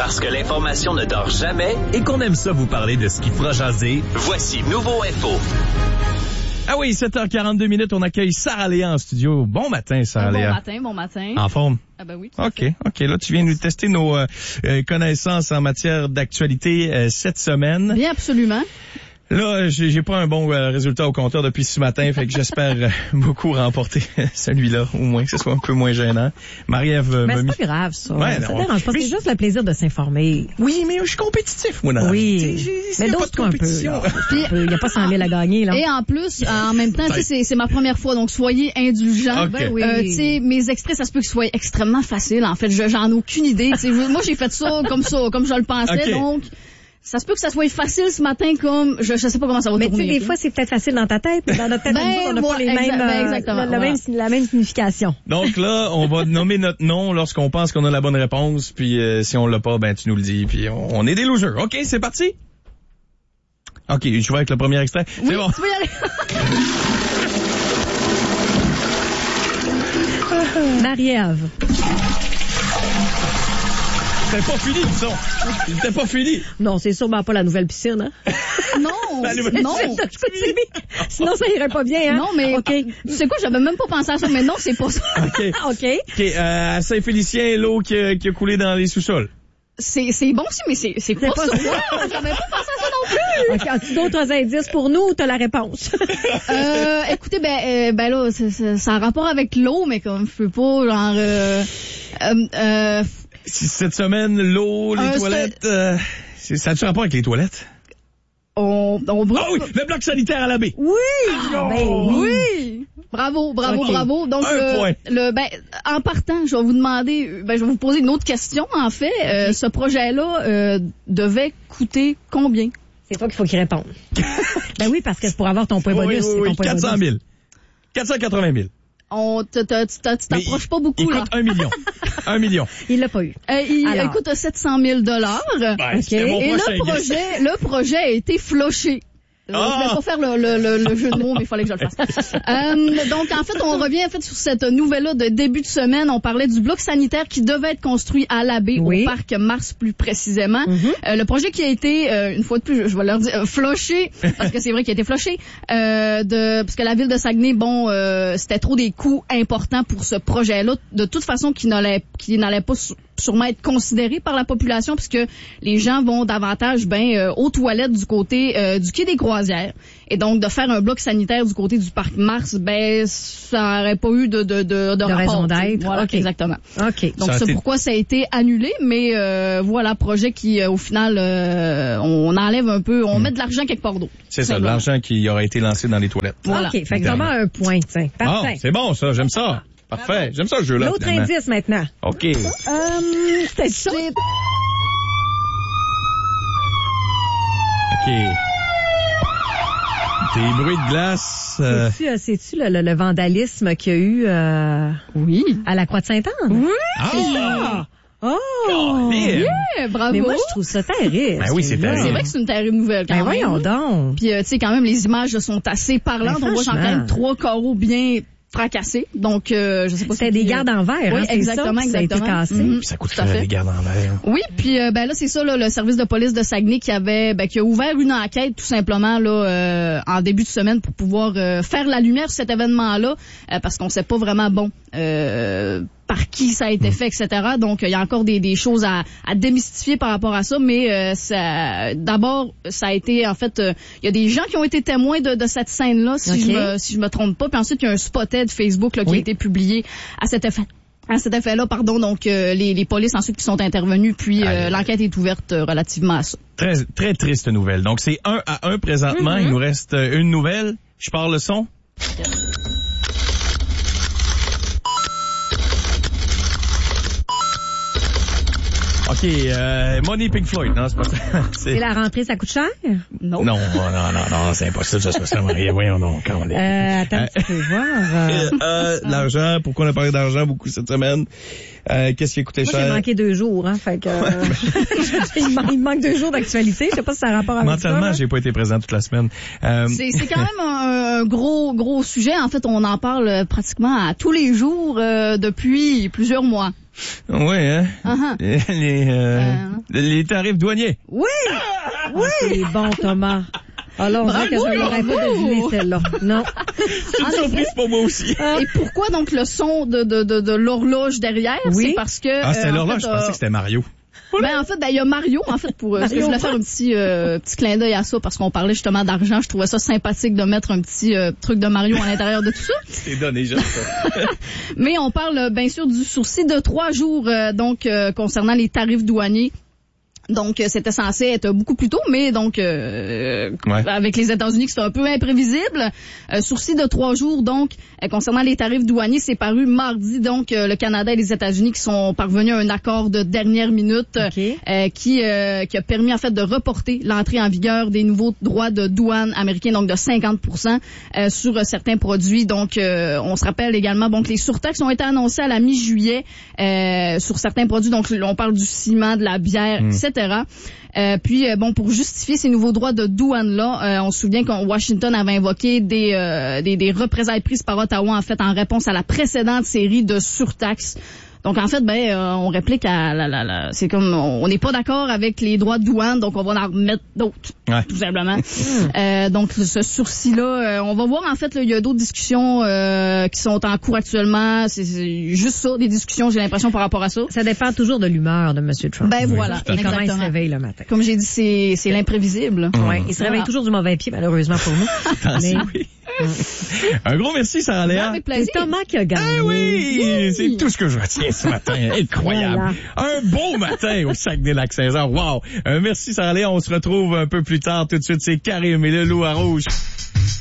Parce que l'information ne dort jamais Et qu'on aime ça vous parler de ce qui fera jaser. voici Nouveau Info. Ah oui, 7h42, on accueille Sarah Léa en studio. Bon matin, Sarah Léa. Bon matin. En forme? Ah ben oui. OK. Là, tu viens nous tester nos connaissances en matière d'actualité cette semaine. Bien, absolument. Là, j'ai pas un bon résultat au compteur depuis ce matin, fait que j'espère beaucoup remporter celui-là, au moins que ce soit un peu moins gênant. Marie-Ève Mais m'a c'est mis... pas grave, ça. Ouais, Ça non. dérange pas. Mais C'est juste le plaisir de s'informer. Oui, mais je suis compétitif, moi, dans la Oui. vie. Mais S'il y a pas de d'autres un peu. compétition. Il n'y a pas 100 000 à gagner, là. Et en plus, en même temps, tu sais, c'est ma première fois, donc soyez indulgents. OK. Ben oui. Tu sais, mes extraits, ça se peut qu'ils soient extrêmement faciles. En fait, j'en ai aucune idée. Tu sais, moi, j'ai fait ça, comme je le pensais, OK. donc... Ça se peut que ça soit facile ce matin comme... Je sais pas comment ça va Mais tu tourner. sais, des ok? fois, c'est peut-être facile dans ta tête, mais dans notre tête, on n'a pas les mêmes, exactement, la même signification. Donc là, on va nommer notre nom lorsqu'on pense qu'on a la bonne réponse, puis si on l'a pas, ben tu nous le dis, puis on est des losers. OK, c'est parti? OK, je vais avec le premier extrait. Oui, C'est bon. tu peux y aller. Marie-Ève. C'était pas fini, ça. C'était pas fini. Non, c'est sûrement pas la nouvelle piscine, hein? Non, La nouvelle- non. Sinon, ça irait pas bien, hein? Non, mais OK. tu sais quoi, j'avais même pas pensé à ça, mais non, c'est pas ça. OK. OK. OK, à Saint-Félicien, l'eau qui a coulé dans les sous-sols. C'est bon aussi, mais c'est pas pas ça. ça. Non, j'avais pas pensé à ça non plus. OK. As-tu d'autres indices pour nous ou t'as la réponse? Écoutez, ben là, ça a rapport avec l'eau, mais comme je peux pas, genre, Cette semaine, l'eau, les toilettes, ça a-tu rapport avec les toilettes? on brûle. Ah oui, le bloc sanitaire à la baie. Oui! Ben oui. Oui! Bravo. Ok. Donc, Un point. en partant, je vais vous demander, je vais vous poser une autre question, en fait. Ce projet-là, devait coûter combien? C'est toi qu'il faut qu'il réponde. Ben oui, parce que c'est pour avoir ton point bonus. Oui, c'est ton point 400 bonus. 000. 480 000. Tu t'approches pas beaucoup, Il là. coûte 1 million. 1 million. Il l'a pas eu. Il Alors. coûte 700 000 Ouais, c'était mon Et prochain guess. le projet a été floché. Je voulais pas faire le jeu de mots, mais il fallait que je le fasse. Donc, en fait, on revient sur cette nouvelle-là de début de semaine. On parlait du bloc sanitaire qui devait être construit à la baie, Oui. au parc Mars plus précisément. Le projet qui a été, une fois de plus, je vais leur dire, floché, parce que c'est vrai qu'il a été floché, parce que la ville de Saguenay, c'était trop des coûts importants pour ce projet-là, de toute façon, qui n'allait pas sûrement être considéré par la population, puisque les gens vont davantage aux toilettes du côté du quai des Croisières. Et donc, de faire un bloc sanitaire du côté du parc Mars, ça aurait pas eu de rapport, raison tu sais. d'être. Voilà, OK. exactement. OK. Donc, Ça a c'est été- pourquoi ça a été annulé, mais voilà, projet qui, au final, on enlève un peu, on met de l'argent quelque part d'autre. C'est ça, de Simplement. l'argent qui aurait été lancé dans les toilettes. Voilà. OK. Fait que vraiment un point, tiens. Ah, Parfait. c'est bon, ça. J'aime ça. Parfait. J'aime ça, le jeu-là. L'autre finalement. indice maintenant. OK. C'était ça. OK. Des bruits de glace. C'est-tu le vandalisme qu'il y a eu Oui. à la Croix-de-Sainte-Anne? Oui. Ah! Oh! Colin! Bravo. Mais moi, je trouve ça terrible. Ben oui, c'est celui-là. terrible. C'est vrai que c'est une terrible nouvelle, quand Ben même. voyons donc. Puis, tu sais, quand même, les images sont assez parlantes. Ben, On voit genre quand franchement. même 3 carreaux bien fracassés. Donc, je sais pas si... C'était des gardes en verre, Oui, hein, c'est exactement, ça, ça a été exactement. cassé. Mhm. Puis ça coûte Tout à fait. des gardes en l'air. Oui, puis là c'est ça là, le service de police de Saguenay qui a ouvert une enquête tout simplement là en début de semaine pour pouvoir faire la lumière sur cet événement-là parce qu'on sait pas vraiment par qui ça a été fait, etc. Donc il y a encore des choses à démystifier par rapport à ça, mais d'abord ça a été en fait il y a des gens qui ont été témoins de cette scène-là si je me trompe pas, puis ensuite il y a un spotted Facebook là, qui a été publié à cet effet. À cet effet-là, donc les polices ensuite qui sont intervenues, puis l'enquête est ouverte relativement à ça. Très, très triste nouvelle. Donc, c'est 1-1 présentement. Il nous reste une nouvelle. Je pars le son. OK, Money Pink Floyd. Non, c'est pas ça. Et la rentrée, ça coûte cher? Non. Non, c'est impossible, ça se passe Marie. Voyons donc, quand on est. Attends, tu peux voir. L'argent, pourquoi on a parlé d'argent beaucoup cette semaine? Qu'est-ce qui a coûté Moi, cher? j'ai manqué 2 jours, hein, fait que il me manque 2 jours d'actualité. Je sais pas si ça a rapport avec Mentalement, ça. j'ai pas été présent toute la semaine. C'est quand même un gros sujet. En fait, on en parle pratiquement à tous les jours depuis plusieurs mois. Ouais, hein? Les tarifs douaniers. Oui! Oui! C'est bon, Thomas. Alors, on dirait que je n'aurais pas deviné celle-là. Non. C'est une surprise pour moi aussi. Et pourquoi donc le son de l'horloge derrière? Oui. C'est parce que... C'était l'horloge, je pensais que c'était Mario. Ben, en fait, il y a Mario, en fait, pour, je voulais faire un petit clin d'œil à ça, parce qu'on parlait justement d'argent. Je trouvais ça sympathique de mettre un petit truc de Mario à l'intérieur de tout ça. C'est donné, j'aime ça. Mais on parle, bien sûr, du sursis de 3 jours, concernant les tarifs douaniers. Donc, c'était censé être beaucoup plus tôt, mais donc, avec les États-Unis, c'était un peu imprévisible. Sursis de 3 jours, donc, concernant les tarifs douaniers, c'est paru mardi. Donc, le Canada et les États-Unis qui sont parvenus à un accord de dernière minute, qui a permis, en fait, de reporter l'entrée en vigueur des nouveaux droits de douane américains, donc de 50%, sur certains produits. Donc, on se rappelle également, que les surtaxes ont été annoncées à la mi-juillet, sur certains produits. Donc, on parle du ciment, de la bière, etc. Puis, pour justifier ces nouveaux droits de douane-là, on se souvient que Washington avait invoqué des représailles prises par Ottawa, en fait, en réponse à la précédente série de surtaxes. Donc, en fait, on réplique à c'est comme, on n'est pas d'accord avec les droits de douane, donc on va en remettre d'autres, tout simplement. Donc, ce sursis-là, on va voir, en fait, il y a d'autres discussions qui sont en cours actuellement. C'est juste ça, des discussions, j'ai l'impression, par rapport à ça. Ça dépend toujours de l'humeur de M. Trump. Voilà, et comment il se réveille le matin. Comme j'ai dit, c'est l'imprévisible. Ouais, il se réveille toujours du mauvais pied, malheureusement pour nous. Mais... Oui. Un gros merci, Sarah-Léa. Avec plaisir. C'est Thomas qui a gagné. Oui, c'est tout ce que je retiens ce matin. Incroyable. Voilà. Un beau matin au Saguenay-Lac-Saint-Jean. Wow. Merci, Sarah-Léa. On se retrouve un peu plus tard. Tout de suite, c'est Karim et le loup à rouge.